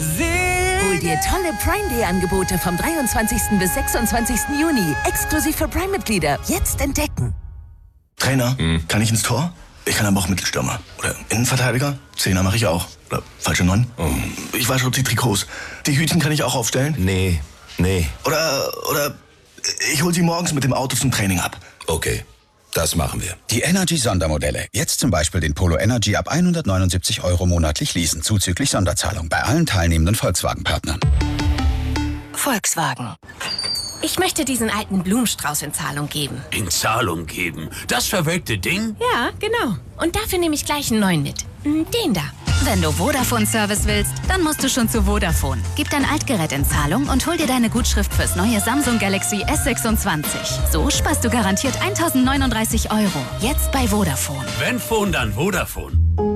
Hol dir tolle Prime-Day-Angebote vom 23. bis 26. Juni. Exklusiv für Prime-Mitglieder. Jetzt entdecken. Trainer, kann ich ins Tor? Ich kann aber auch Mittelstürmer. Oder Innenverteidiger? Zehner mache ich auch. Oder falsche 9. Ich wasche die Trikots. Die Hütchen kann ich auch aufstellen? Nee. Oder ich hol sie morgens mit dem Auto zum Training ab. Okay, das machen wir. Die Energy-Sondermodelle. Jetzt zum Beispiel den Polo Energy ab 179 € monatlich leasen, zuzüglich Sonderzahlung bei allen teilnehmenden Volkswagen-Partnern. Volkswagen. Ich möchte diesen alten Blumenstrauß in Zahlung geben. In Zahlung geben? Das verwelkte Ding? Ja, genau. Und dafür nehme ich gleich einen neuen mit. Den da. Wenn du Vodafone-Service willst, dann musst du schon zu Vodafone. Gib dein Altgerät in Zahlung und hol dir deine Gutschrift fürs neue Samsung Galaxy S26. So sparst du garantiert 1.039 €. Jetzt bei Vodafone. Wenn Phone, dann Vodafone.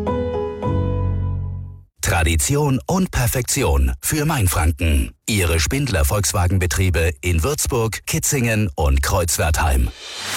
Tradition und Perfektion für Mainfranken. Ihre Spindler Volkswagenbetriebe in Würzburg, Kitzingen und Kreuzwertheim.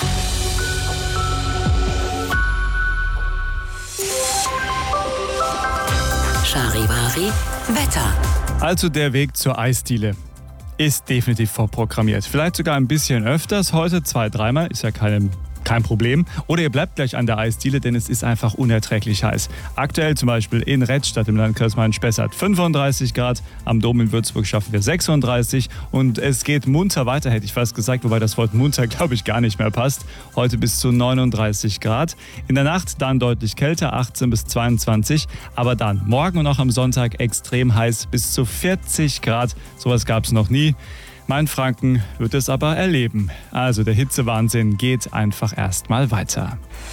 Charivari Wetter. Also der Weg zur Eisdiele ist definitiv vorprogrammiert. Vielleicht sogar ein bisschen öfters heute, 2-3 Mal, ist ja kein Problem. Oder ihr bleibt gleich an der Eisdiele, denn es ist einfach unerträglich heiß. Aktuell zum Beispiel in Rettstadt im Landkreis Main-Spessart 35 Grad, am Dom in Würzburg schaffen wir 36 und es geht munter weiter, hätte ich fast gesagt, wobei das Wort munter, glaube ich, gar nicht mehr passt. Heute bis zu 39 Grad. In der Nacht dann deutlich kälter, 18 bis 22, aber dann morgen und auch am Sonntag extrem heiß, bis zu 40 Grad. Sowas gab es noch nie. Mainfranken wird es aber erleben. Also der Hitzewahnsinn geht einfach erstmal weiter.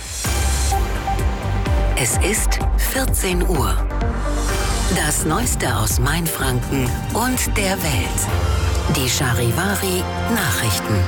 Es ist 14 Uhr. Das Neueste aus Mainfranken und der Welt. Die Charivari Nachrichten.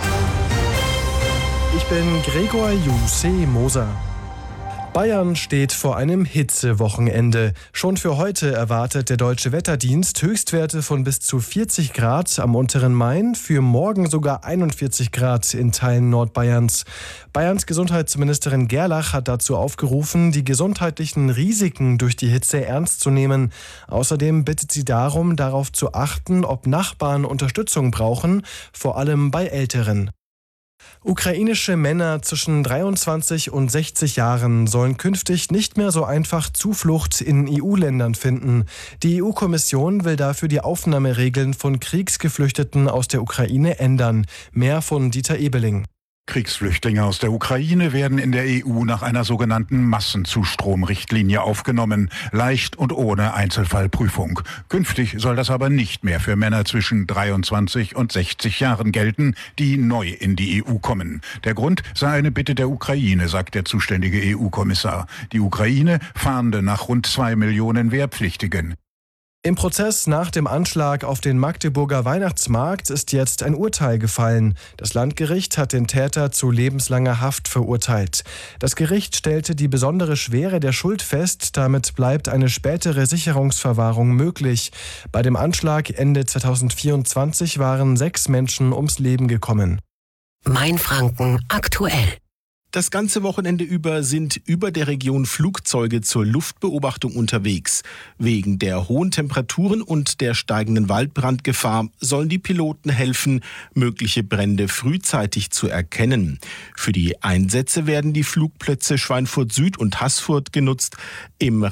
Ich bin Gregor Jussi Moser. Bayern steht vor einem Hitzewochenende. Schon für heute erwartet der Deutsche Wetterdienst Höchstwerte von bis zu 40 Grad am unteren Main, für morgen sogar 41 Grad in Teilen Nordbayerns. Bayerns Gesundheitsministerin Gerlach hat dazu aufgerufen, die gesundheitlichen Risiken durch die Hitze ernst zu nehmen. Außerdem bittet sie darum, darauf zu achten, ob Nachbarn Unterstützung brauchen, vor allem bei Älteren. Ukrainische Männer zwischen 23 und 60 Jahren sollen künftig nicht mehr so einfach Zuflucht in EU-Ländern finden. Die EU-Kommission will dafür die Aufnahmeregeln von Kriegsgeflüchteten aus der Ukraine ändern. Mehr von Dieter Ebeling. Kriegsflüchtlinge aus der Ukraine werden in der EU nach einer sogenannten Massenzustromrichtlinie aufgenommen, leicht und ohne Einzelfallprüfung. Künftig soll das aber nicht mehr für Männer zwischen 23 und 60 Jahren gelten, die neu in die EU kommen. Der Grund sei eine Bitte der Ukraine, sagt der zuständige EU-Kommissar. Die Ukraine fahnde nach rund 2 Millionen Wehrpflichtigen. Im Prozess nach dem Anschlag auf den Magdeburger Weihnachtsmarkt ist jetzt ein Urteil gefallen. Das Landgericht hat den Täter zu lebenslanger Haft verurteilt. Das Gericht stellte die besondere Schwere der Schuld fest, damit bleibt eine spätere Sicherungsverwahrung möglich. Bei dem Anschlag Ende 2024 waren 6 Menschen ums Leben gekommen. Mainfranken aktuell. Das ganze Wochenende über sind über der Region Flugzeuge zur Luftbeobachtung unterwegs. Wegen der hohen Temperaturen und der steigenden Waldbrandgefahr sollen die Piloten helfen, mögliche Brände frühzeitig zu erkennen. Für die Einsätze werden die Flugplätze Schweinfurt Süd und Haßfurt genutzt. Im